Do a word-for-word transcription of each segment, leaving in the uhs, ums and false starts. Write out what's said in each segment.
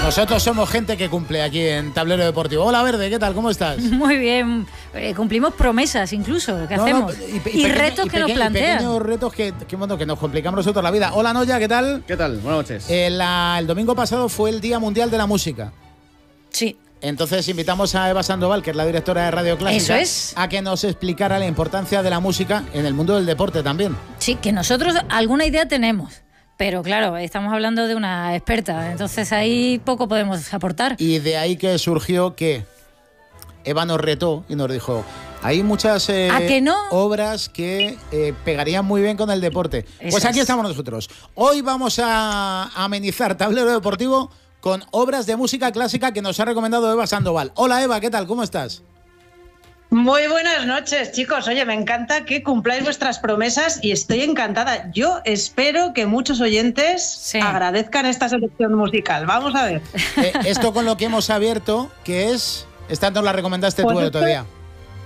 Nosotros somos gente que cumple aquí en Tablero Deportivo. Hola, Verde, ¿qué tal? ¿Cómo estás? Muy bien. Eh, cumplimos promesas incluso, ¿qué no, hacemos? No, y, y, y, pequeño, retos que y nos plantean. Pequeños retos que, que, bueno, que nos complicamos nosotros la vida. Hola, Noya, ¿qué tal? ¿Qué tal? Buenas noches. Eh, la, el domingo pasado fue el Día Mundial de la Música. Sí. Entonces invitamos a Eva Sandoval, que es la directora de Radio Clásica, Eso es. a que nos explicara la importancia de la música en el mundo del deporte también. Sí, que nosotros alguna idea tenemos. Pero claro, estamos hablando de una experta, entonces ahí poco podemos aportar. Y de ahí que surgió que Eva nos retó y nos dijo, hay muchas eh, ¿A que no? obras que eh, pegarían muy bien con el deporte. Eso pues aquí es. Estamos nosotros. Hoy vamos a amenizar Tablero Deportivo con obras de música clásica que nos ha recomendado Eva Sandoval. Hola Eva, ¿qué tal? ¿Cómo estás? Muy buenas noches, chicos. Oye, me encanta que cumpláis vuestras promesas y estoy encantada. Yo espero que muchos oyentes sí. agradezcan esta selección musical. Vamos a ver. Eh, esto con lo que hemos abierto, que es... Esta nos la recomendaste pues tú el otro día.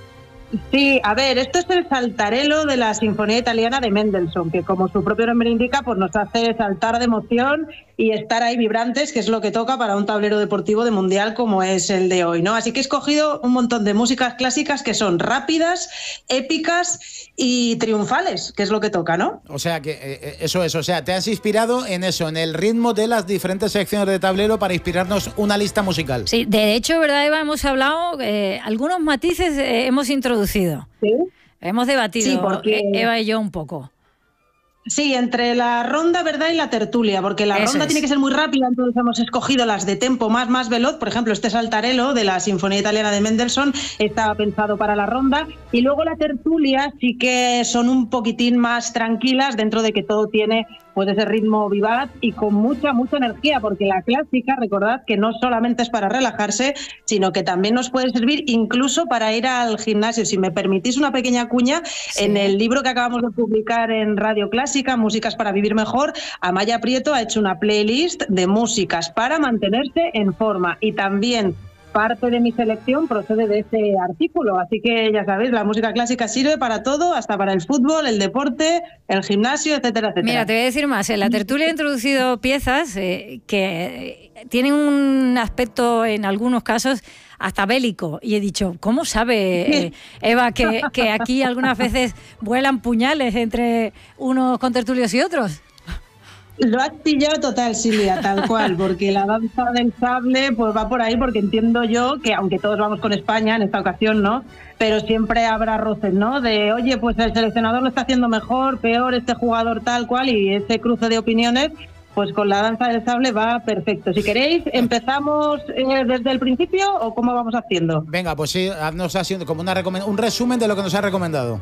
Sí, a ver, esto es el Saltarello de la Sinfonía Italiana de Mendelssohn, que como su propio nombre indica, pues nos hace saltar de emoción y estar ahí vibrantes, que es lo que toca para un tablero deportivo de mundial como es el de hoy, ¿no? Así que he escogido un montón de músicas clásicas que son rápidas, épicas y triunfales, que es lo que toca, ¿no? O sea, que eh, eso es, o sea, te has inspirado en eso, en el ritmo de las diferentes secciones de tablero para inspirarnos una lista musical. Sí, de hecho, ¿verdad, Eva? Hemos hablado, eh, algunos matices eh, hemos introducido. ¿Sí? Hemos debatido, sí, porque... Eva y yo, un poco. Sí, entre la ronda, ¿verdad? Y la tertulia, porque la Eso ronda es. tiene que ser muy rápida, entonces hemos escogido las de tempo más, más veloz. Por ejemplo, este Saltarello de la Sinfonía Italiana de Mendelssohn estaba pensado para la ronda. Y luego la tertulia sí que son un poquitín más tranquilas, dentro de que todo tiene pues ese ritmo vivaz y con mucha, mucha energía, porque la clásica, recordad que no solamente es para relajarse, sino que también nos puede servir incluso para ir al gimnasio. Si me permitís una pequeña cuña, sí. en el libro que acabamos de publicar en Radio Clásica, Músicas para Vivir Mejor, Amaya Prieto ha hecho una playlist de músicas para mantenerse en forma y también parte de mi selección procede de ese artículo, así que ya sabéis, la música clásica sirve para todo, hasta para el fútbol, el deporte, el gimnasio, etcétera, etcétera. Mira, te voy a decir más, en la tertulia he introducido piezas eh, que tienen un aspecto, en algunos casos, hasta bélico, y he dicho, ¿cómo sabe eh, Eva que, que aquí algunas veces vuelan puñales entre unos contertulios y otros? Lo has pillado total, Silvia, tal cual, porque la danza del sable pues va por ahí, porque entiendo yo que, aunque todos vamos con España en esta ocasión, ¿no? Pero siempre habrá roces, ¿no? De, oye, pues el seleccionador lo está haciendo mejor, peor, este jugador tal cual, y ese cruce de opiniones, pues con la danza del sable va perfecto. Si queréis, ¿empezamos eh, desde el principio o cómo vamos haciendo? Venga, pues sí, haznos haciendo como una recomend- un resumen de lo que nos ha recomendado.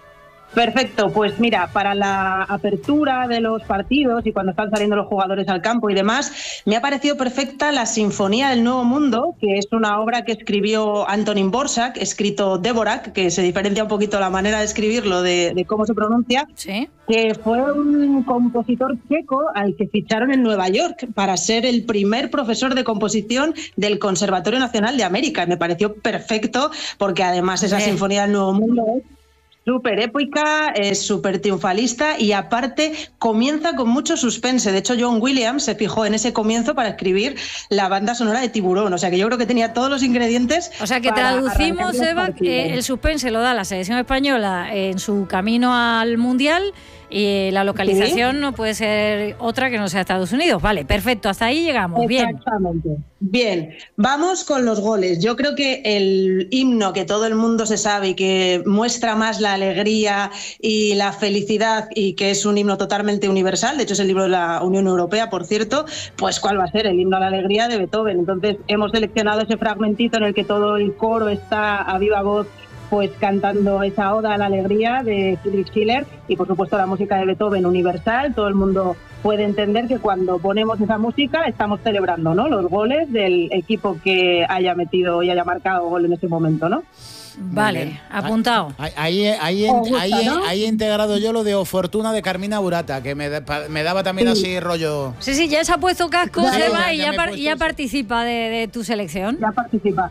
Perfecto, pues mira, para la apertura de los partidos y cuando están saliendo los jugadores al campo y demás, me ha parecido perfecta la Sinfonía del Nuevo Mundo, que es una obra que escribió Antonín Dvořák, escrito Dvořák, que se diferencia un poquito la manera de escribirlo de, de cómo se pronuncia, ¿Sí? que fue un compositor checo al que ficharon en Nueva York para ser el primer profesor de composición del Conservatorio Nacional de América. Me pareció perfecto porque además esa Bien. Sinfonía del Nuevo Mundo es súper épica, es súper triunfalista y aparte comienza con mucho suspense. De hecho, John Williams se fijó en ese comienzo para escribir la banda sonora de Tiburón. O sea que yo creo que tenía todos los ingredientes. O sea que traducimos, Eva, que el suspense lo da la selección española en su camino al Mundial y la localización ¿Sí? no puede ser otra que no sea Estados Unidos. Vale, perfecto, hasta ahí llegamos. Exactamente. Bien. Bien, vamos con los goles. Yo creo que el himno que todo el mundo se sabe y que muestra más la alegría y la felicidad y que es un himno totalmente universal, de hecho es el libro de la Unión Europea, por cierto, pues ¿cuál va a ser? El himno a la alegría de Beethoven. Entonces hemos seleccionado ese fragmentito en el que todo el coro está a viva voz pues cantando esa oda a la alegría de Friedrich Schiller y por supuesto la música de Beethoven universal. Todo el mundo puede entender que cuando ponemos esa música estamos celebrando, ¿no?, los goles del equipo que haya metido y haya marcado gol en ese momento, ¿no? Vale, apuntado. Ahí, ahí, ahí, gusta, ahí, ¿no? ahí he integrado yo lo de O Fortuna de Carmina Burata, que me, me daba también sí. así rollo... Sí, sí, ya se ha puesto casco, ya, se va ya, y ya, ya, par, ya participa de, de tu selección. Ya participa.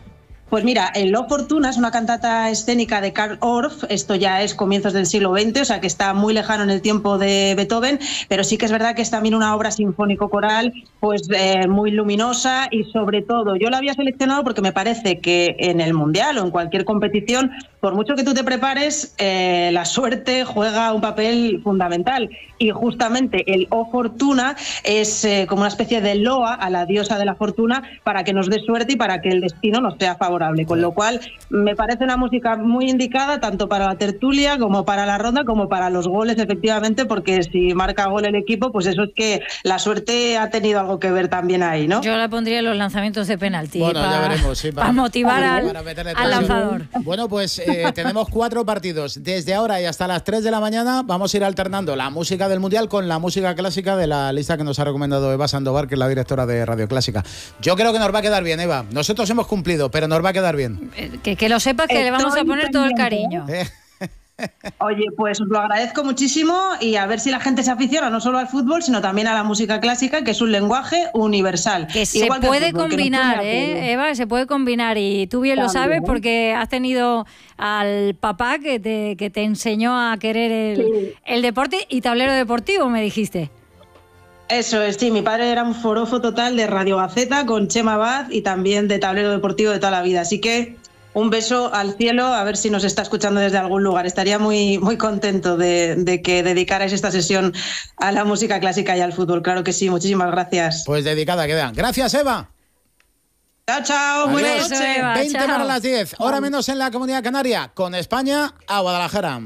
Pues mira, el O Fortuna es una cantata escénica de Karl Orff, esto ya es comienzos del siglo veinte, o sea que está muy lejano en el tiempo de Beethoven, pero sí que es verdad que es también una obra sinfónico-coral pues eh, muy luminosa y sobre todo, yo la había seleccionado porque me parece que en el Mundial o en cualquier competición, por mucho que tú te prepares, eh, la suerte juega un papel fundamental y justamente el O Fortuna es eh, como una especie de loa a la diosa de la fortuna para que nos dé suerte y para que el destino nos sea favorable, con lo cual me parece una música muy indicada tanto para la tertulia como para la ronda como para los goles, efectivamente, porque si marca gol el equipo, pues eso es que la suerte ha tenido algo que ver también ahí, ¿no? Yo la pondría en los lanzamientos de penalti bueno, para, ya veremos, sí, para, para motivar para, al, para al lanzador. Bueno, pues eh, tenemos cuatro partidos. Desde ahora y hasta las tres de la mañana vamos a ir alternando la música del Mundial con la música clásica de la lista que nos ha recomendado Eva Sandoval, que es la directora de Radio Clásica. Yo creo que nos va a quedar bien, Eva. Nosotros hemos cumplido, pero nos va a quedar bien. Que, que lo sepas que Estoy le vamos a poner todo el cariño. ¿Eh? Oye, pues os lo agradezco muchísimo y a ver si la gente se aficiona no solo al fútbol, sino también a la música clásica, que es un lenguaje universal. Que se Igual puede que fútbol, combinar, ¿eh, Eva? Se puede combinar y tú bien también lo sabes porque has tenido al papá que te, que te enseñó a querer el, sí. el deporte y tablero deportivo, me dijiste. Eso es, sí, mi padre era un forofo total de Radio Gaceta con Chema Abad y también de tablero deportivo de toda la vida, así que un beso al cielo, a ver si nos está escuchando desde algún lugar. Estaría muy, muy contento de, de que dedicarais esta sesión a la música clásica y al fútbol. Claro que sí, muchísimas gracias. Pues dedicada queda. Gracias, Eva. Chao, chao, muy buenas noches. veinte para las diez, hora menos en la Comunidad Canaria, con España a Guadalajara.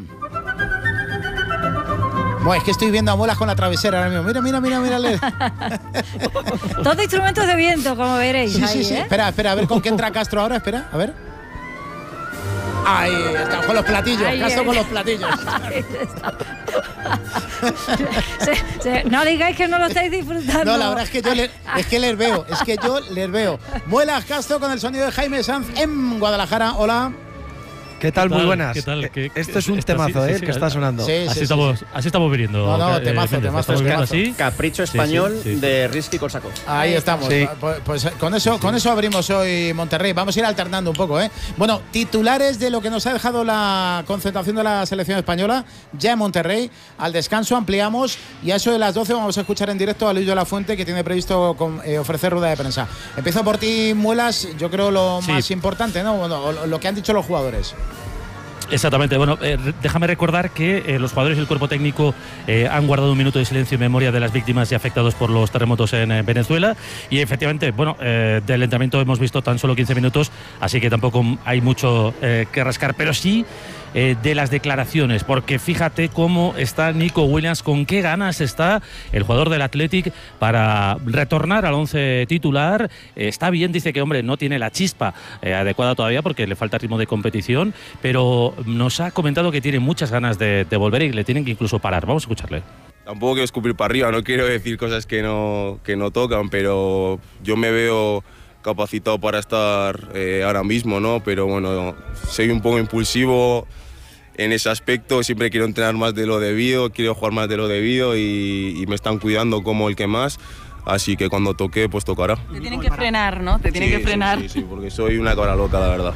Bueno, es que estoy viendo a muelas con la travesera ahora mismo. Mira, mira, mira, mira. Todos instrumentos de viento, como veréis. Sí, ahí, sí, sí. ¿eh? Espera, espera, a ver con qué entra Castro ahora. Espera, a ver. Ahí está, con los platillos, Ahí Castro es. con los platillos. se, se, no digáis que no lo estáis disfrutando. No, la verdad es que yo le, es que les veo, es que yo les veo. Muelas Castro con el sonido de Jaime Sanz en Guadalajara. Hola. ¿Qué tal? Muy buenas. ¿Qué tal? ¿Qué, Esto es un temazo, sí, ¿eh? Sí, que sí, está sonando. Sí, sí, así, sí, estamos, sí. así estamos viniendo. No, no, temazo, eh, temazo. Estamos viendo así. Capricho español sí, sí, sí. de Rimski-Korsakov. Ahí estamos. Sí. Pues, pues con eso, con eso abrimos hoy Monterrey. Vamos a ir alternando un poco, ¿eh? Bueno, titulares de lo que nos ha dejado la concentración de la selección española ya en Monterrey. Al descanso ampliamos y a eso de las doce vamos a escuchar en directo a Luis de la Fuente, que tiene previsto con, eh, ofrecer rueda de prensa. Empiezo por ti, Muelas. Yo creo lo sí. más importante, ¿no? Bueno, lo que han dicho los jugadores. Exactamente. Bueno, eh, déjame recordar que eh, los jugadores y el cuerpo técnico eh, han guardado un minuto de silencio en memoria de las víctimas y afectados por los terremotos en eh, Venezuela. Y efectivamente, bueno, eh, del entrenamiento hemos visto tan solo quince minutos, así que tampoco hay mucho eh, que rascar. Pero sí eh, de las declaraciones, porque fíjate cómo está Nico Williams, con qué ganas está el jugador del Athletic para retornar al once titular. Eh, está bien, dice que, hombre, no tiene la chispa eh, adecuada todavía porque le falta ritmo de competición, pero nos ha comentado que tiene muchas ganas de, de volver y le tienen que incluso parar. Vamos a escucharle. Tampoco quiero escupir para arriba, no quiero decir cosas que no, que no tocan, pero yo me veo capacitado para estar eh, ahora mismo, ¿no? Pero bueno, soy un poco impulsivo en ese aspecto, siempre quiero entrenar más de lo debido, quiero jugar más de lo debido y, y me están cuidando como el que más, así que cuando toque, pues tocará. Te tienen que frenar, ¿no? Te tienen sí, que frenar. Sí, sí, sí, porque soy una cabra loca, la verdad.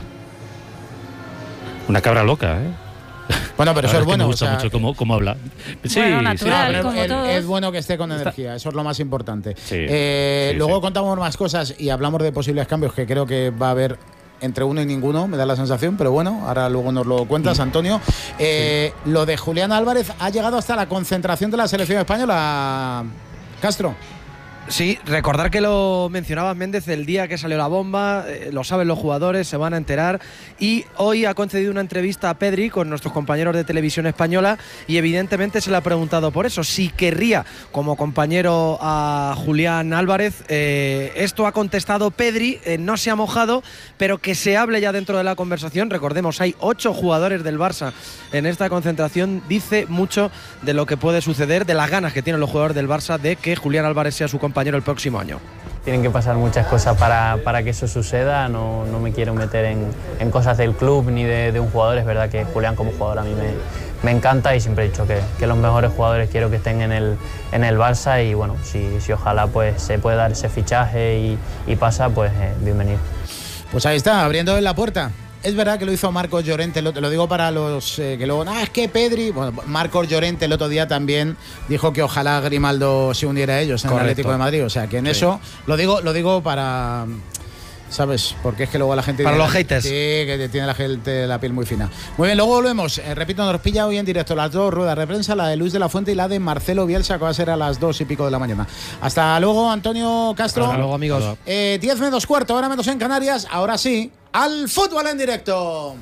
Una cabra loca, ¿eh? Bueno, pero eso es, es bueno. Me gusta o sea, mucho cómo, cómo habla. Sí, bueno, natural, sí, como el, todos. Es bueno que esté con energía, eso es lo más importante. Sí, eh, sí, luego sí. contamos más cosas y hablamos de posibles cambios que creo que va a haber entre uno y ninguno, me da la sensación, pero bueno, ahora luego nos lo cuentas, Antonio. Eh, sí. Lo de Julián Álvarez ha llegado hasta la concentración de la selección española, Castro. Sí, recordar que lo mencionaba Méndez el día que salió la bomba, eh, lo saben los jugadores, se van a enterar, y hoy ha concedido una entrevista a Pedri con nuestros compañeros de Televisión Española y evidentemente se le ha preguntado por eso, si querría como compañero a Julián Álvarez. Eh, esto ha contestado Pedri, eh, no se ha mojado, pero que se hable ya dentro de la conversación. Recordemos, hay ocho jugadores del Barça en esta concentración, dice mucho de lo que puede suceder, de las ganas que tienen los jugadores del Barça de que Julián Álvarez sea su compañero compañero el próximo año. Tienen que pasar muchas cosas para, para que eso suceda, no, no me quiero meter en, en cosas del club ni de, de un jugador. Es verdad que Julián como jugador a mí me, me encanta y siempre he dicho que, que los mejores jugadores quiero que estén en el, en el Barça y bueno, si, si ojalá pues se puede dar ese fichaje y, y pasa, pues eh, bienvenido. Pues ahí está, abriendo la puerta. Es verdad que lo hizo Marcos Llorente, lo, lo digo para los eh, que luego, ah, es que Pedri, bueno, Marcos Llorente el otro día también dijo que ojalá Grimaldo se uniera a ellos en Correcto. el Atlético de Madrid, o sea que en sí. eso lo digo, lo digo para, ¿sabes? Porque es que luego la gente... Para los la, haters. Sí, que tiene la gente la piel muy fina. Muy bien, luego volvemos, eh, repito, nos pilla hoy en directo las dos ruedas de prensa, la de Luis de la Fuente y la de Marcelo Bielsa, que va a ser a las dos y pico de la mañana. Hasta luego, Antonio Castro. Hasta luego, amigos. Eh, diez menos cuarto, ahora menos en Canarias, ahora sí, al fútbol en directo.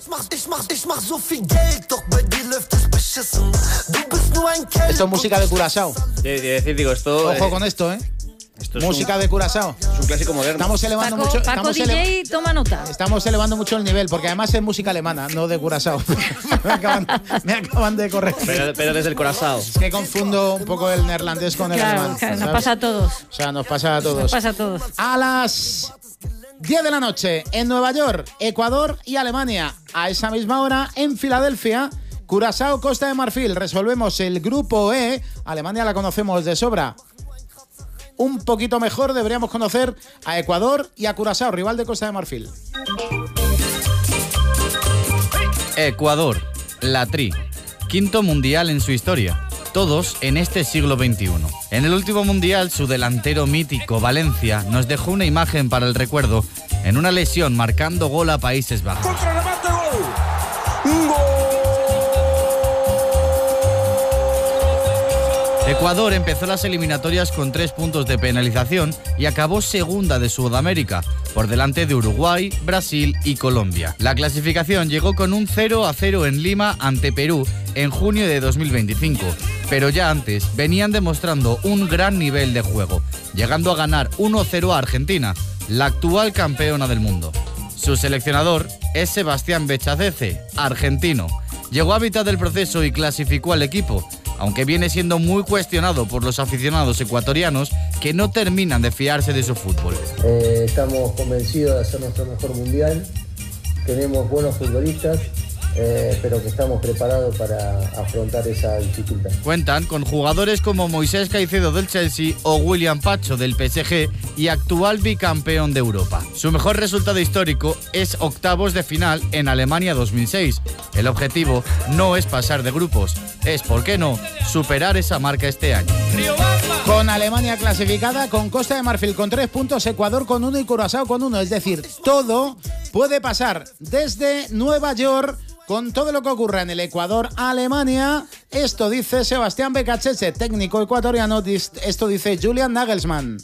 Esto es música de Curazao. Sí, decir, digo, esto. Ojo con esto, ¿eh? Esto música es un, de Curazao. Es un clásico moderno. Estamos elevando Paco, mucho. Paco estamos D J, ele toma nota. Estamos elevando mucho el nivel, porque además es música alemana, no de Curazao. me, acaban, me acaban de corregir. Pero, pero desde el Curazao. Es que confundo un poco el neerlandés con el claro, alemán. Claro, nos pasa a todos. O sea, nos pasa a todos. Nos pasa a todos. A las diez de la noche en Nueva York, Ecuador y Alemania. A esa misma hora en Filadelfia, Curazao, Costa de Marfil. Resolvemos el grupo E. Alemania la conocemos de sobra. Un poquito mejor deberíamos conocer a Ecuador y a Curazao, rival de Costa de Marfil. Ecuador, la Tri, quinto mundial en su historia. Todos en este siglo veintiuno. En el último mundial, su delantero mítico, Valencia, nos dejó una imagen para el recuerdo en una lesión marcando gol a Países Bajos. ¡Contrarremate, gol! ¡Gol! Ecuador empezó las eliminatorias con tres puntos de penalización y acabó segunda de Sudamérica, por delante de Uruguay, Brasil y Colombia. La clasificación llegó con un cero a cero en Lima ante Perú en junio de dos mil veinticinco, pero ya antes venían demostrando un gran nivel de juego, llegando a ganar uno cero a Argentina, la actual campeona del mundo. Su seleccionador es Sebastián Bechacece, argentino. Llegó a mitad del proceso y clasificó al equipo, aunque viene siendo muy cuestionado por los aficionados ecuatorianos que no terminan de fiarse de su fútbol. Eh, estamos convencidos de hacer nuestro mejor mundial, tenemos buenos futbolistas, eh, pero que estamos preparados para afrontar esa dificultad. Cuentan con jugadores como Moisés Caicedo del Chelsea o William Pacho del P S G y actual bicampeón de Europa. Su mejor resultado histórico es octavos de final en Alemania dos mil seis. El objetivo no es pasar de grupos, es, ¿por qué no?, superar esa marca este año. Con Alemania clasificada, con Costa de Marfil con tres puntos, Ecuador con uno y Curazao con uno. Es decir, todo puede pasar desde Nueva York con todo lo que ocurra en el Ecuador a Alemania. Esto dice Sebastián Becachese, técnico ecuatoriano. Esto dice Julian Nagelsmann.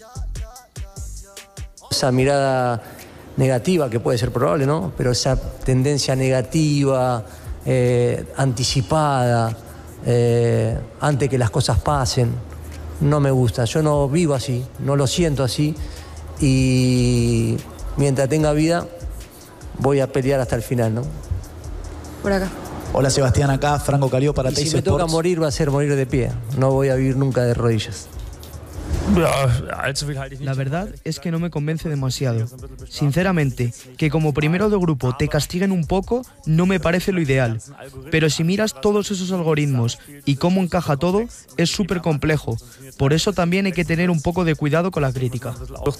Esa mirada negativa, que puede ser probable, ¿no? Pero esa tendencia negativa, eh, anticipada, eh, antes que las cosas pasen, no me gusta. Yo no vivo así, no lo siento así, y mientras tenga vida voy a pelear hasta el final, ¿no? Por acá. Hola Sebastián, acá Franco Calió para Teis Si me Sports. toca morir, va a ser morir de pie. No voy a vivir nunca de rodillas. La verdad es que no me convence demasiado. Sinceramente, que como primero de grupo te castiguen un poco no me parece lo ideal. Pero si miras todos esos algoritmos y cómo encaja todo, es súper complejo. Por eso también hay que tener un poco de cuidado con la crítica.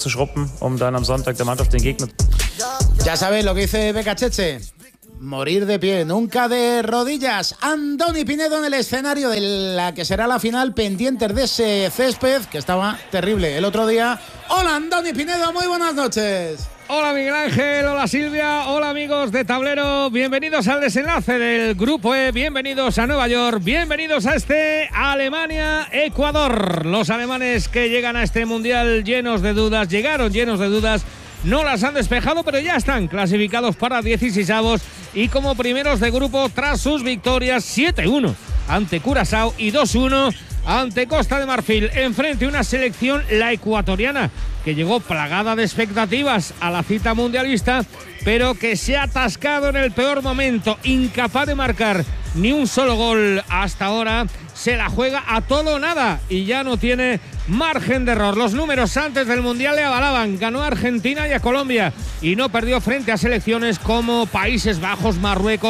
Ya sabéis lo que dice Becachese. Morir de pie, nunca de rodillas. Andoni Pinedo en el escenario de la que será la final, pendientes de ese césped que estaba terrible el otro día. Hola Andoni Pinedo, muy buenas noches. Hola Miguel Ángel, hola Silvia, hola amigos de Tablero, bienvenidos al desenlace del Grupo E, bienvenidos a Nueva York, bienvenidos a este Alemania-Ecuador. Los alemanes que llegan a este mundial llenos de dudas, llegaron llenos de dudas, no las han despejado, pero ya están clasificados para dieciseisavos y como primeros de grupo tras sus victorias siete uno ante Curazao y dos uno ante Costa de Marfil. Enfrente una selección, la ecuatoriana, que llegó plagada de expectativas a la cita mundialista, pero que se ha atascado en el peor momento, incapaz de marcar ni un solo gol hasta ahora. Se la juega a todo o nada y ya no tiene margen de error. Los números antes del Mundial le avalaban. Ganó a Argentina y a Colombia y no perdió frente a selecciones como Países Bajos, Marruecos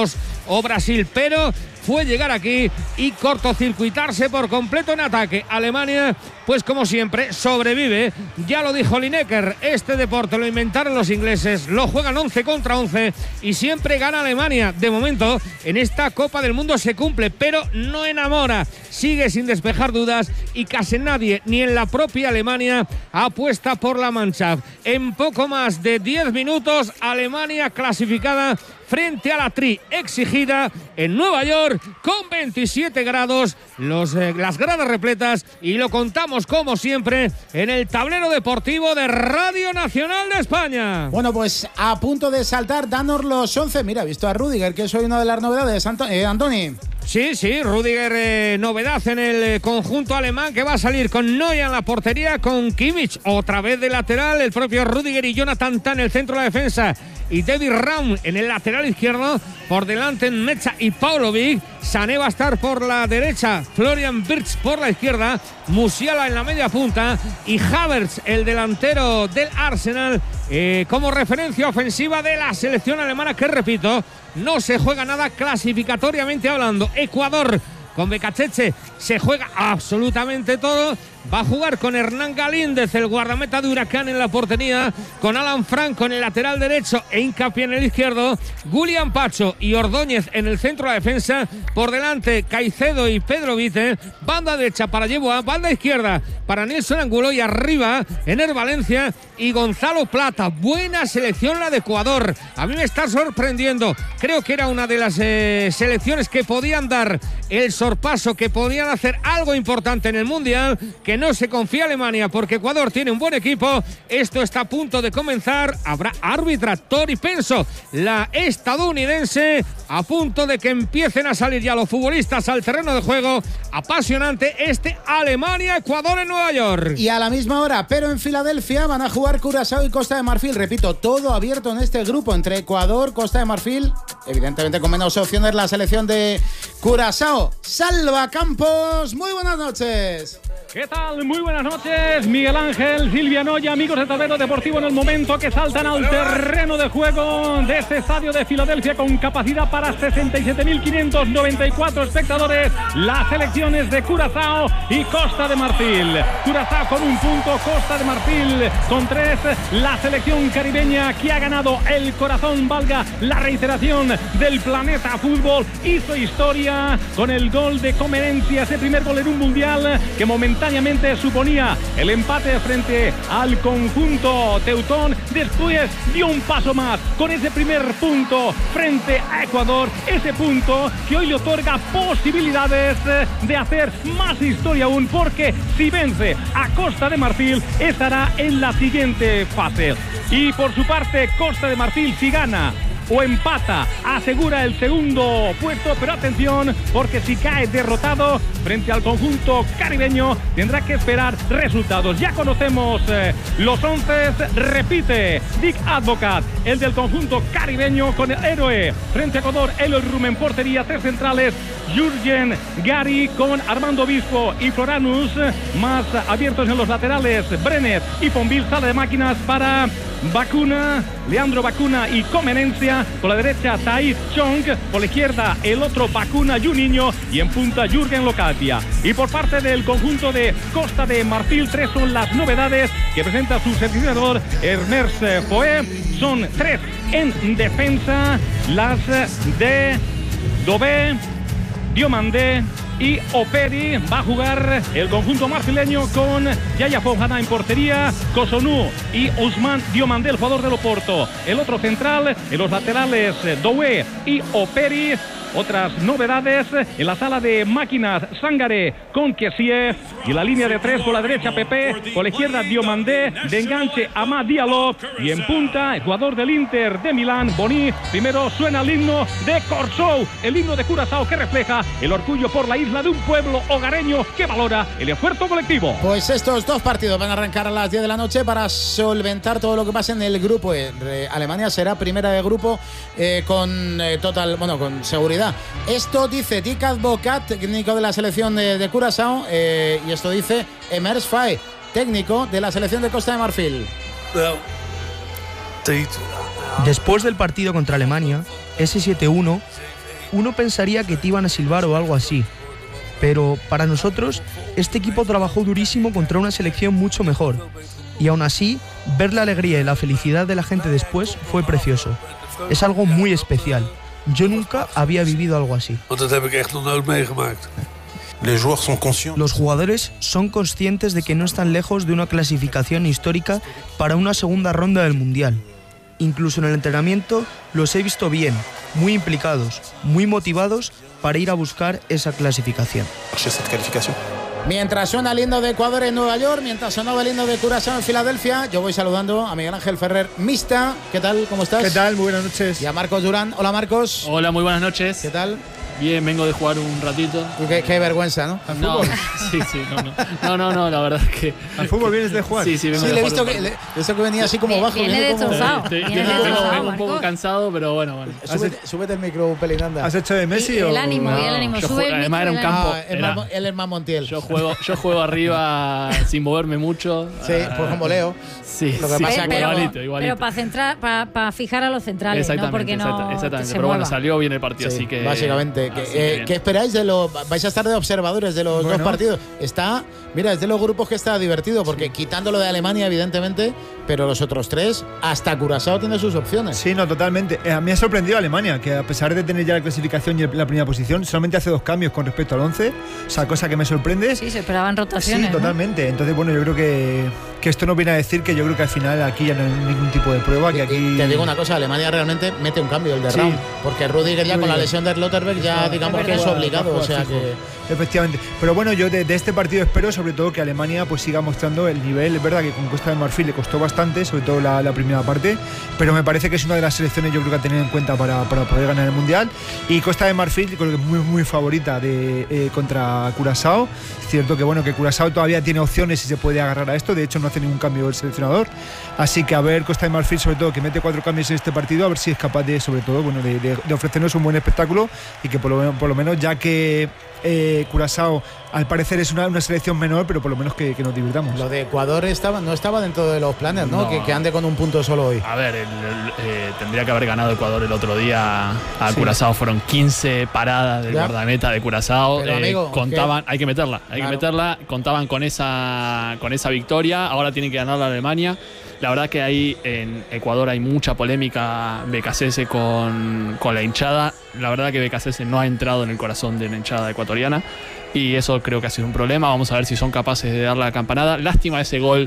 o Brasil, pero fue llegar aquí y cortocircuitarse por completo en ataque. Alemania, pues como siempre, sobrevive. Ya lo dijo Lineker, este deporte lo inventaron los ingleses, lo juegan once contra once y siempre gana Alemania. De momento, en esta Copa del Mundo se cumple, pero no enamora. Sigue sin despejar dudas y casi nadie, ni en la propia Alemania, apuesta por la Mannschaft. En poco más de diez minutos, Alemania clasificada frente a la Tri exigida en Nueva York con veintisiete grados, los, eh, las gradas repletas, y lo contamos como siempre en el tablero deportivo de Radio Nacional de España. Bueno, pues a punto de saltar, danos los once. Mira, he visto a Rüdiger, que es hoy una de las novedades, Anto eh, Antoni. Sí, sí, Rüdiger, eh, novedad en el eh, conjunto alemán, que va a salir con Neuer en la portería, con Kimmich otra vez de lateral, el propio Rüdiger y Jonathan Tah en el centro de la defensa, y David Raum en el lateral izquierdo, por delante Mecha y Paulovic. Sané va a estar por la derecha, Florian Wirtz por la izquierda, Musiala en la media punta y Havertz, el delantero del Arsenal, eh, como referencia ofensiva de la selección alemana, que repito, no se juega nada clasificatoriamente hablando. Ecuador con Becachese se juega absolutamente todo. Va a jugar con Hernán Galíndez, el guardameta de Huracán, en la portería, con Alan Franco en el lateral derecho e hincapié en el izquierdo, Julián Pacho y Ordóñez en el centro de la defensa, por delante Caicedo y Pedro Vite, banda derecha para Yeboah, banda izquierda para Nilson Angulo, y arriba Ener Valencia y Gonzalo Plata. Buena selección la de Ecuador, a mí me está sorprendiendo. Creo que era una de las eh, selecciones que podían dar el sorpaso, que podían hacer algo importante en el Mundial, que no se confía Alemania, porque Ecuador tiene un buen equipo. Esto está a punto de comenzar. Habrá árbitra Tori Penso, la estadounidense, a punto de que empiecen a salir ya los futbolistas al terreno de juego. Apasionante este Alemania-Ecuador en Nueva York. Y a la misma hora, pero en Filadelfia, van a jugar Curazao y Costa de Marfil. Repito, todo abierto en este grupo entre Ecuador, Costa de Marfil, evidentemente con menos opciones la selección de Curazao. Salva Campos, muy buenas noches. ¿Qué tal? Muy buenas noches, Miguel Ángel, Silvia Noya, amigos de Tablero Deportivo, en el momento que saltan al terreno de juego de este estadio de Filadelfia con capacidad para sesenta y siete mil quinientos noventa y cuatro espectadores, las selecciones de Curazao y Costa de Marfil. Curazao con un punto, Costa de Marfil con tres, la selección caribeña que ha ganado el corazón, valga la reiteración, del planeta fútbol, hizo historia con el gol de Comenencia, ese primer gol en un mundial que momentáneamente suponía el empate frente al conjunto teutón. Después dio un paso más con ese primer punto frente a Ecuador, ese punto que hoy le otorga posibilidades de hacer más historia aún, porque si vence a Costa de Marfil estará en la siguiente fase. Y por su parte, Costa de Marfil, si gana o empata, asegura el segundo puesto, pero atención, porque si cae derrotado frente al conjunto caribeño, tendrá que esperar resultados. Ya conocemos eh, los once, repite Dick Advocat, el del conjunto caribeño, con el héroe frente a Ecuador, Eloy Rum en portería, tres centrales, Jürgen Gary con Armando Obispo y Floranus, más abiertos en los laterales, Brenet y Ponville, sala de máquinas para Bacuna, Leandro Bacuna y Comenencia, por la derecha Taif Chong, por la izquierda el otro Bacuna Juninho y en punta Jürgen Locadia. Y por parte del conjunto de Costa de Marfil, tres son las novedades que presenta su seleccionador Hermers Foé. Son tres en defensa, las de Dobé, Diomandé y Operi. Va a jugar el conjunto marfileño con Yaya Fonjana en portería, Cotonou y Ousmane Diomandé, el jugador del Oporto. El otro central, en los laterales, Doué y Operi. Otras novedades en la sala de máquinas, Sangaré con Kessié, y en la línea de tres por la derecha Pepe, por la izquierda Diomandé, de enganche Amad Diallo y en punta el jugador del Inter de Milán, Boni. Primero suena el himno de Corsou, el himno de Curazao, que refleja el orgullo por la isla de un pueblo hogareño que valora el esfuerzo colectivo. Pues estos dos partidos van a arrancar a las diez de la noche para solventar todo lo que pasa en el grupo. Eh, Alemania será primera de grupo eh, con eh, total, bueno, con seguridad. Esto dice Dick Advocat, técnico de la selección de, de Curazao, eh, y esto dice Hermers Foé, técnico de la selección de Costa de Marfil. Después del partido contra Alemania, ese siete uno uno pensaría que te iban a silbar o algo así. Pero para nosotros, este equipo trabajó durísimo contra una selección mucho mejor. Y aún así, ver la alegría y la felicidad de la gente después fue precioso. Es algo muy especial. Yo nunca había vivido algo así. Los jugadores son conscientes de que no están lejos de una clasificación histórica para una segunda ronda del Mundial. Incluso en el entrenamiento los he visto bien, muy implicados, muy motivados para ir a buscar esa clasificación. Mientras suena el himno de Ecuador en Nueva York, mientras sonaba el himno de Curazao en Filadelfia, yo voy saludando a Miguel Ángel Ferrer Mista. ¿Qué tal? ¿Cómo estás? ¿Qué tal? Muy buenas noches. Y a Marcos Durán. Hola, Marcos. Hola, muy buenas noches. ¿Qué tal? Bien, vengo de jugar un ratito. Qué, qué vergüenza, ¿no? ¿Al no, fútbol? Sí, sí, no, no, no, no, no, la verdad es que... ¿Al fútbol vienes de jugar? Sí, sí, vengo sí, de le he jugar. visto que, le, visto que venía así como bajo. Viene destrozado. Vengo, vengo un poco cansado, pero bueno, bueno. Súbete, súbete el micro, Pelinanda. ¿Has hecho de Messi el, o...? el ánimo, no, y el ánimo. Yo Sube juego, el además era un campo. Ah, el era, más, él es más Montiel. Yo juego, yo juego arriba sin moverme mucho. Sí, uh, pues como Leo. Sí, lo que sí, pasa pero, que igualito, igualito. Pero para centrar, para, para fijar a los centrales, exactamente, ¿no? Porque no exactamente. se Pero mueva. bueno, salió bien el partido, Sí, así que... básicamente. así Que, que eh, ¿Qué esperáis de los...? Vais a estar de observadores de los bueno. dos partidos. Está... Mira, es de los grupos que está divertido, porque sí. Quitando lo de Alemania, evidentemente, pero los otros tres, hasta Curazao tiene sus opciones. Sí, no, totalmente. Eh, a mí me ha sorprendido Alemania, que a pesar de tener ya la clasificación y la primera posición, solamente hace dos cambios con respecto al once, o sea, cosa que me sorprende. Sí, se esperaban rotaciones. Sí, totalmente. ¿no? Entonces, bueno, yo creo que, que esto nos viene a decir que yo creo que al final aquí ya no hay ningún tipo de prueba. Que aquí... y te digo una cosa, Alemania realmente mete un cambio, el de sí. Raum, porque Rüdiger ya Rüdiger. con la lesión de Slotterberg ya No, digamos es que es jugar, obligado, jugar, o sea fijo. que... Efectivamente. Pero bueno, yo de, de este partido espero sobre todo que Alemania pues siga mostrando el nivel. Es verdad que con Costa de Marfil le costó bastante, sobre todo la, la primera parte, pero me parece que es una de las selecciones yo creo que a tener en cuenta para, para poder ganar el Mundial. Y Costa de Marfil creo que es muy, muy favorita de, eh, contra Curazao. Es cierto que bueno que Curazao todavía tiene opciones y se puede agarrar a esto. De hecho no hace ningún cambio el seleccionador. Así que a ver Costa de Marfil sobre todo que mete cuatro cambios en este partido, a ver si es capaz de sobre todo bueno de, de, de ofrecernos un buen espectáculo y que por lo, por lo menos ya que eh, Curazao al parecer es una, una selección menor, pero por lo menos que, que nos divirtamos. Lo de Ecuador estaba, no estaba dentro de los planes, ¿no? No. Que, que ande con un punto solo hoy. A ver, el, el, eh, tendría que haber ganado Ecuador el otro día a Sí. Curazao. Fueron quince paradas del Ya. guardameta de Curazao. Pero, Eh, amigo, contaban, que- hay que meterla, hay Claro. que meterla. Contaban con esa, con esa victoria. Ahora tienen que ganar la Alemania. La verdad que ahí en Ecuador hay mucha polémica Becasese con, con la hinchada. La verdad que Becasese no ha entrado en el corazón de la hinchada ecuatoriana y eso creo que ha sido un problema. Vamos a ver si son capaces de dar la campanada. Lástima ese gol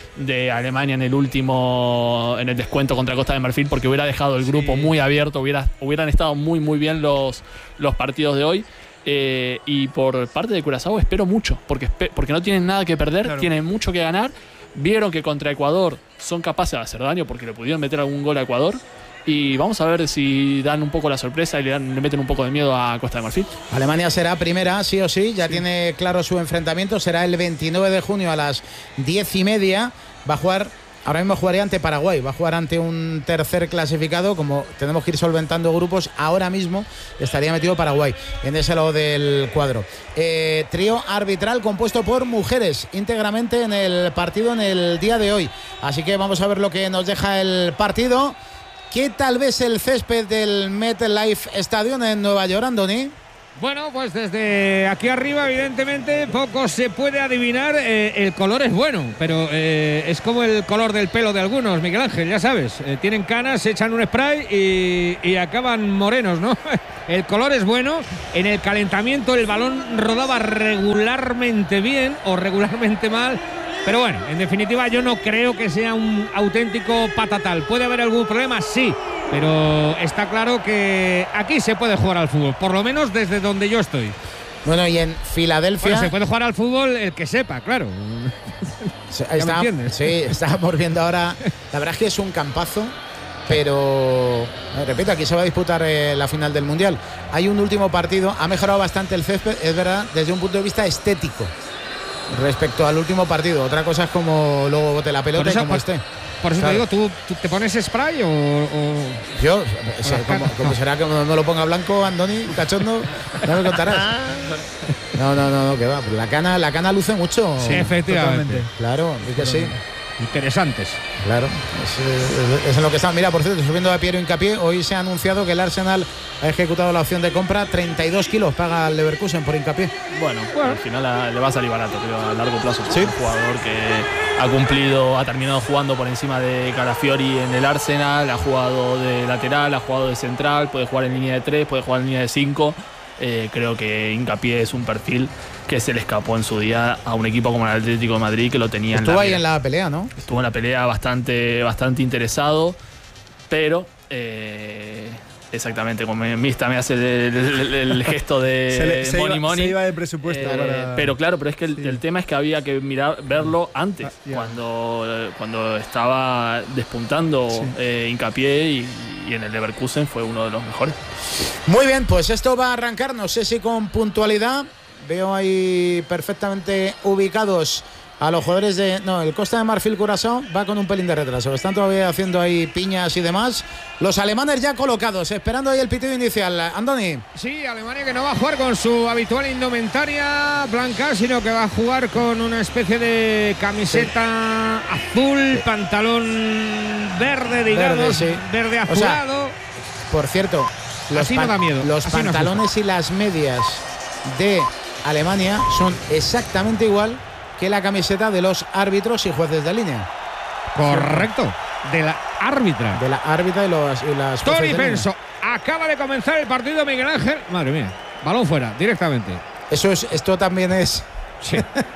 de Alemania en el último, en el descuento contra Costa de Marfil, porque hubiera dejado el grupo Sí. muy abierto, hubiera, hubieran estado muy muy bien los, los partidos de hoy. Eh, y por parte de Curazao espero mucho, porque, espe- porque no tienen nada que perder, Claro. tienen mucho que ganar. Vieron que contra Ecuador son capaces de hacer daño porque le pudieron meter algún gol a Ecuador. Y vamos a ver si dan un poco la sorpresa y le, dan, le meten un poco de miedo a Costa de Marfil. Alemania será primera, sí o sí, ya sí. Tiene claro su enfrentamiento, será el veintinueve de junio a las diez y media. Va a jugar, ahora mismo jugaría ante Paraguay, va a jugar ante un tercer clasificado. Como tenemos que ir solventando grupos, ahora mismo estaría metido Paraguay en ese lado del cuadro. Eh, trío arbitral compuesto por mujeres íntegramente en el partido en el día de hoy. Así que vamos a ver lo que nos deja el partido. ¿Qué tal vez el césped del MetLife Stadium en Nueva York, Andoni? Bueno, pues desde aquí arriba, evidentemente, poco se puede adivinar. Eh, el color es bueno, pero eh, es como el color del pelo de algunos, Miguel Ángel, ya sabes. Eh, tienen canas, se echan un spray y, y acaban morenos, ¿no? El color es bueno. En el calentamiento el balón rodaba regularmente bien o regularmente mal. Pero bueno, en definitiva yo no creo que sea un auténtico patatal. ¿Puede haber algún problema? Sí. Pero está claro que aquí se puede jugar al fútbol, por lo menos desde donde yo estoy. Bueno, y en Filadelfia... Bueno, se puede jugar al fútbol el que sepa, claro. Se- ¿Ya me está- entiendes? Sí, estábamos viendo ahora. La verdad es que es un campazo, pero eh, repito, aquí se va a disputar eh, la final del Mundial. Hay un último partido, ha mejorado bastante el césped, es verdad, desde un punto de vista estético respecto al último partido. Otra cosa es como luego bote la pelota Por eso- y como por- esté. Por eso Claro. te digo, ¿tú, tú te pones spray o...? o... Yo, o sea, como, como será que no lo ponga blanco, Andoni, cachondo, no me contarás. No, no, no, no, que va. La cana, la cana luce mucho. Sí, efectivamente. Claro, es que sí. interesantes. Claro, es, es en lo que está. Mira, por cierto, subiendo a Piero Hincapié, hoy se ha anunciado que el Arsenal ha ejecutado la opción de compra. treinta y dos kilos paga el Leverkusen por Hincapié. Bueno, bueno, al final a, le va a salir barato, creo, a largo plazo. ¿Sí? Un jugador que ha cumplido, ha terminado jugando por encima de Calafiori en el Arsenal, ha jugado de lateral, ha jugado de central, puede jugar en línea de tres, puede jugar en línea de cinco. Eh, creo que Hincapié es un perfil que se le escapó en su día a un equipo como el Atlético de Madrid, que lo tenía en la Estuvo ahí en la pelea, ¿no? Estuvo en la pelea bastante, bastante interesado, pero eh, exactamente, como Mista me hace el, el, el gesto de se le, se money iba, money. Se iba de presupuesto. Eh, para... Pero claro, pero es que el, sí. el tema es que había que mirar, verlo antes, ah, yeah. cuando, cuando estaba despuntando sí. eh, Hincapié y, y en el Leverkusen fue uno de los mejores. Muy bien, pues esto va a arrancar, no sé si con puntualidad. Veo ahí perfectamente ubicados a los jugadores de... No, el Costa de Marfil Curazao va con un pelín de retraso. Están todavía haciendo ahí piñas y demás. Los alemanes ya colocados, esperando ahí el pitido inicial. Andoni. Sí, Alemania que no va a jugar con su habitual indumentaria blanca, sino que va a jugar con una especie de camiseta sí. azul, sí. pantalón verde, digamos, verde, sí. verde azulado. O sea, por cierto, los, Así no da miedo. los Así pantalones no y las medias de Alemania son exactamente igual que la camiseta de los árbitros y jueces de línea. Correcto, de la árbitra. De la árbitra y, los, y las jueces Tony Penso, acaba de comenzar el partido, Miguel Ángel. Madre mía, balón fuera, directamente. Eso es, esto también es... Sí.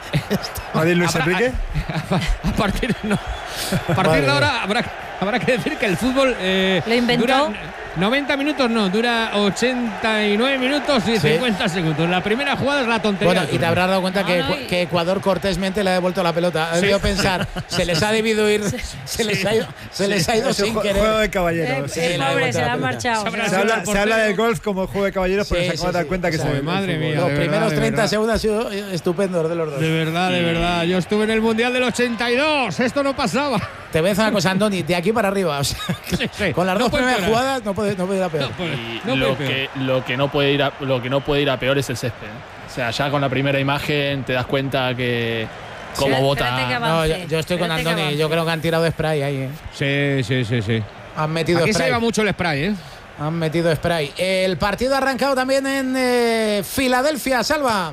¿Nadie Luis Enrique? A, a partir, no, a partir de ahora habrá, habrá que decir que el fútbol... Eh, ¿Lo inventó? Dura noventa minutos no, dura ochenta y nueve minutos y ¿sí? cincuenta segundos. La primera jugada es la tontería. Bueno, y te habrás dado cuenta no, que, no, y... que Ecuador cortésmente le ha devuelto la pelota. Ha debido sí. pensar, se les ha debido ir, sí. se les ha ido, se sí. les ha ido es sin un querer. Juego de caballeros. Eh, sí, pobre, se la ha marchado. Se, se, habla, se habla del golf como juego de caballeros, pero sí, se acaba de dar cuenta que o sea, se madre mía. Los de primeros verdad, treinta verdad. segundos han sido estupendos de los dos. De verdad, de verdad. Yo estuve en el Mundial del ochenta y dos. Esto no pasaba. Te voy a decir una cosa, Andoni, de aquí para arriba. O sea, sí, sí. Con las no dos primeras peor. jugadas no puede, no puede ir a peor. No puede, no lo, que, lo, que no puede ir a, lo que no puede ir a peor es el césped. O sea, ya con la primera imagen te das cuenta que cómo sí, vota. No, yo, yo estoy con Andoni, yo creo que han tirado de spray ahí. ¿eh? Sí, sí, sí, sí. Han metido Aquí spray. se lleva mucho el spray, ¿eh? Han metido spray. El partido ha arrancado también en eh, Filadelfia, Salva.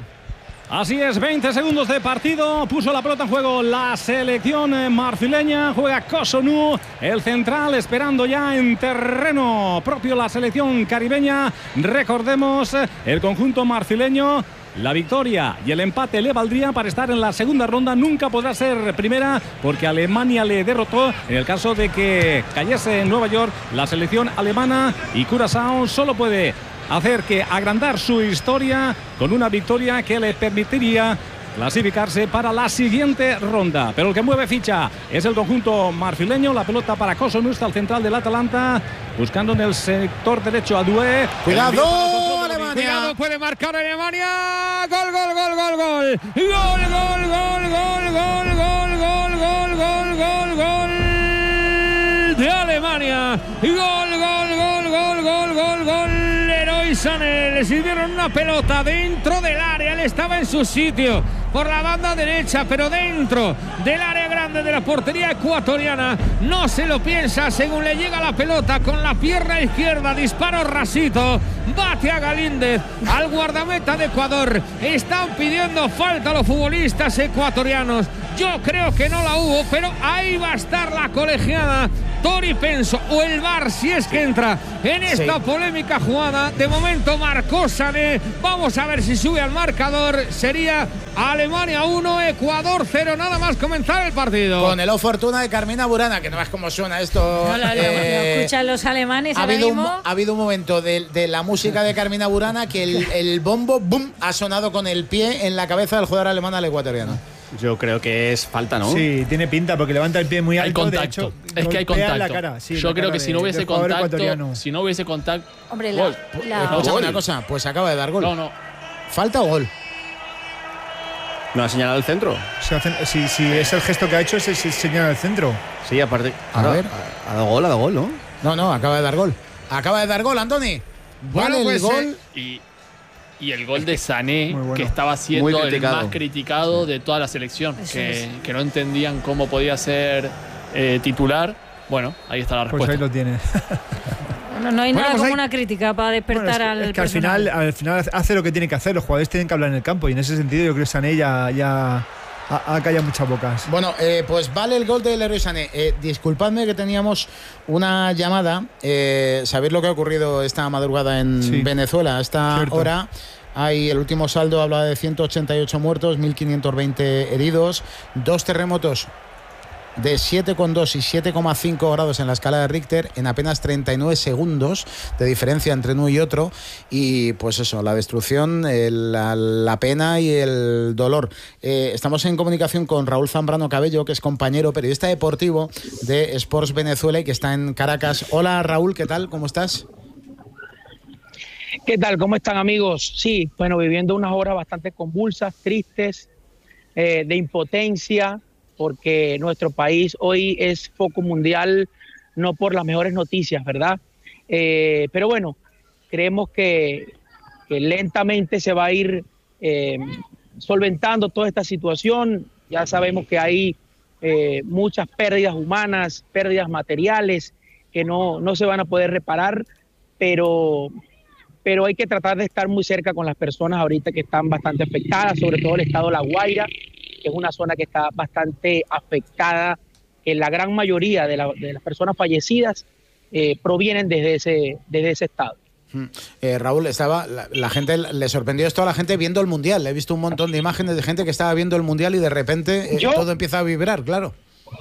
Así es, veinte segundos de partido, puso la pelota en juego la selección marfileña, juega Cossonu, el central, esperando ya en terreno propio la selección caribeña. Recordemos, el conjunto marfileño, la victoria y el empate le valdría para estar en la segunda ronda. Nunca podrá ser primera porque Alemania le derrotó en el caso de que cayese en Nueva York la selección alemana, y Curazao solo puede hacer que agrandar su historia con una victoria que le permitiría clasificarse para la siguiente ronda. Pero el que mueve ficha es el conjunto marfileño. La pelota para Cossonu, está al central del Atalanta, buscando en el sector derecho a Doué. ¡Cuidado, Alemania! Cuidado, puede marcar Alemania. Gol, gol, gol, gol, gol. Gol, gol, gol, gol, gol, gol, gol, gol, gol, gol, gol de Alemania. Gol, gol, gol, gol, gol, gol, gol. Leroy Sané, le sirvieron una pelota dentro del área. Él estaba en su sitio por la banda derecha, pero dentro del área grande de la portería ecuatoriana. No se lo piensa, según le llega la pelota con la pierna izquierda, disparo rasito, bate a Galíndez, al guardameta de Ecuador. Están pidiendo falta a los futbolistas ecuatorianos. Yo creo que no la hubo, pero ahí va a estar la colegiada Tony Penso o el V A R si es que entra en esta sí. polémica jugada. De momento marcó Sané. Vamos a ver si sube al marcador. Sería Alemania uno, Ecuador cero, nada más comenzar el partido. Con el O Fortuna de Carmina Burana, que no ves cómo suena esto. No, lo, eh, lo escuchan los alemanes ha ahora habido mismo. Un, ha habido un momento de, de la música de Carmina Burana que el, el bombo boom ha sonado con el pie en la cabeza del jugador alemán al ecuatoriano. Yo creo que es falta, ¿no? Sí, tiene pinta porque levanta el pie muy alto. Hay contacto. De hecho, es que hay contacto. La cara, sí, Yo la creo cara que de, si no hubiese contacto, si no hubiese contacto, hombre, la, gol. La, Escucha una cosa, pues acaba de dar gol. No, no. ¿Falta o gol? ¿No ha señalado el centro? Si, si es el gesto que ha hecho, es señala el centro. Sí, aparte. A ahora, ver. Ha dado gol, ha dado gol, ¿no? No, no, acaba de dar gol. Acaba de dar gol, Antoni. Bueno, vale pues, el gol. Y, Y el gol de Sané, bueno. que estaba siendo Muy el criticado. más criticado de toda la selección, Eso que, es. que no entendían cómo podía ser eh, titular. Bueno, ahí está la Pues respuesta. ahí lo tienes. No, no hay Bueno, nada pues como hay- una crítica para despertar Bueno, es que, al es que al personaje. final, al final hace lo que tiene que hacer. Los jugadores tienen que hablar en el campo y en ese sentido yo creo que Sané ya, ya ha, ha callado muchas bocas. Bueno, eh, pues vale el gol de Leroy Sané. Eh, disculpadme que teníamos una llamada. Eh, ¿Sabéis lo que ha ocurrido esta madrugada en Sí. Venezuela? A esta Cierto. hora hay el último saldo, habla de ciento ochenta y ocho muertos, mil quinientos veinte heridos, dos terremotos de siete coma dos y siete coma cinco grados en la escala de Richter en apenas treinta y nueve segundos de diferencia entre uno y otro, y pues eso, la destrucción, el- la, la pena y el dolor. Eh, estamos en comunicación con Raúl Zambrano Cabello, que es compañero periodista deportivo de Sports Venezuela y que está en Caracas. Hola Raúl, ¿qué tal? ¿Cómo estás? ¿Qué tal? ¿Cómo están, amigos? Sí, bueno, viviendo unas horas bastante convulsas, tristes, eh, de impotencia, porque nuestro país hoy es foco mundial, no por las mejores noticias, ¿verdad? Eh, pero bueno, creemos que, que lentamente se va a ir eh, solventando toda esta situación. Ya sabemos que hay eh, muchas pérdidas humanas, pérdidas materiales que no, no se van a poder reparar, pero... pero hay que tratar de estar muy cerca con las personas ahorita que están bastante afectadas, sobre todo el estado de La Guaira, que es una zona que está bastante afectada, que la gran mayoría de, la, de las personas fallecidas eh, provienen desde ese, desde ese estado. Eh, Raúl, estaba la, la gente, le sorprendió esto a la gente viendo el Mundial. He visto un montón de imágenes de gente que estaba viendo el Mundial y de repente eh, Yo- todo empieza a vibrar, claro.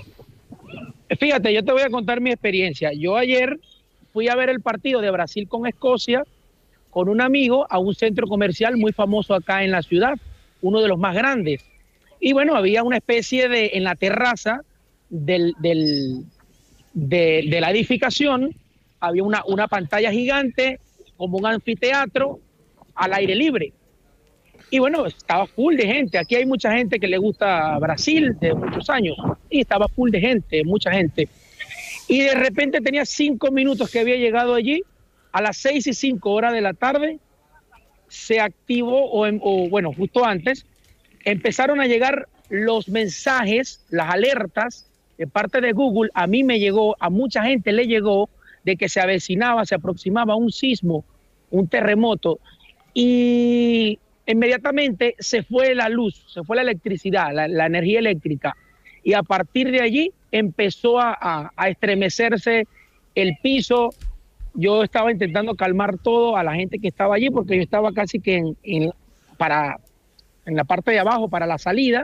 Fíjate, yo te voy a contar mi experiencia. Yo ayer fui a ver el partido de Brasil con Escocia con un amigo a un centro comercial muy famoso acá en la ciudad, uno de los más grandes. Y bueno, había una especie de, en la terraza del, del, de, de la edificación, había una, una pantalla gigante, como un anfiteatro, al aire libre. Y bueno, estaba full de gente. Aquí hay mucha gente que le gusta Brasil de muchos años. Y estaba full de gente, mucha gente. Y de repente tenía cinco minutos que había llegado allí. A las seis y cinco horas de la tarde se activó, o, en- o bueno, justo antes, empezaron a llegar los mensajes, las alertas de parte de Google. A mí me llegó, a mucha gente le llegó de que se avecinaba, se aproximaba un sismo, un terremoto. Y inmediatamente se fue la luz, se fue la electricidad, la, la energía eléctrica. Y a partir de allí empezó a, a, a estremecerse el piso. Yo estaba intentando calmar todo a la gente que estaba allí, porque yo estaba casi que en, en, para, en la parte de abajo para la salida.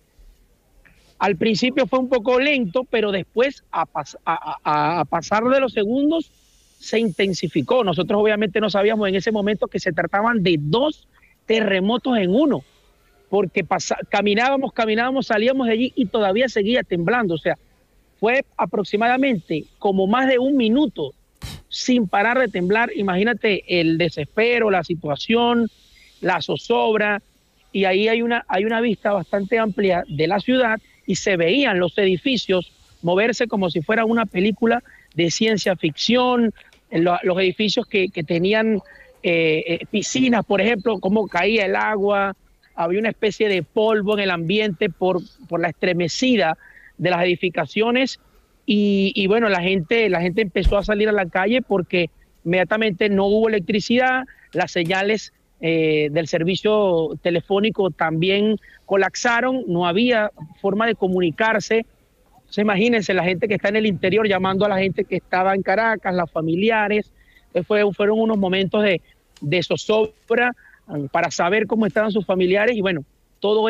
Al principio fue un poco lento, pero después a, pas, a, a, a pasar de los segundos se intensificó. Nosotros obviamente no sabíamos en ese momento que se trataban de dos terremotos en uno, porque pasa, caminábamos, caminábamos, salíamos de allí y todavía seguía temblando. O sea, fue aproximadamente como más de un minuto sin parar de temblar. Imagínate el desespero, la situación, la zozobra, y ahí hay una, hay una vista bastante amplia de la ciudad y se veían los edificios moverse como si fuera una película de ciencia ficción, lo, los edificios que, que tenían eh, eh, piscinas, por ejemplo, cómo caía el agua, había una especie de polvo en el ambiente por, por la estremecida de las edificaciones. Y, y bueno, la gente, la gente empezó a salir a la calle porque inmediatamente no hubo electricidad, las señales eh, del servicio telefónico también colapsaron, no había forma de comunicarse. Entonces, imagínense la gente que está en el interior llamando a la gente que estaba en Caracas, los familiares. Entonces fue, fueron unos momentos de, de zozobra para saber cómo estaban sus familiares y bueno, todo